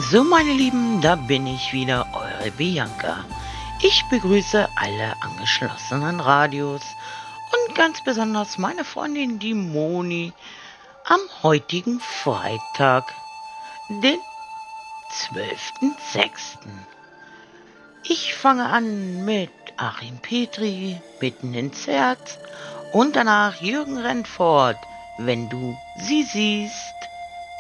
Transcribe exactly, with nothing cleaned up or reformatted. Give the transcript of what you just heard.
So, meine Lieben, da bin ich wieder, eure Bianca. Ich begrüße alle angeschlossenen Radios und ganz besonders meine Freundin, die Moni, am heutigen Freitag, den zwölften sechsten Ich fange an mit Achim Petri, Mitten ins Herz und danach Jürgen Rentfort, Wenn du sie siehst.